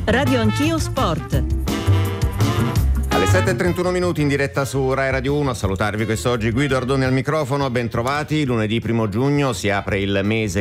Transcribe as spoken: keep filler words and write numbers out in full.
Radio Anch'io Sport. Alle sette e trentuno minuti in diretta su Rai Radio uno, a salutarvi quest'oggi Guido Ardoni al microfono, ben trovati. Lunedì primo giugno si apre il mese